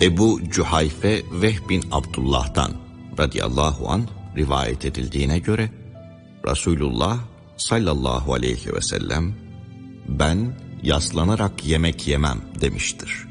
Ebu Cühayfe Vehb bin Abdullah'tan radıyallahu anh rivayet edildiğine göre Resulullah sallallahu aleyhi ve sellem ben yaslanarak yemek yemem demiştir.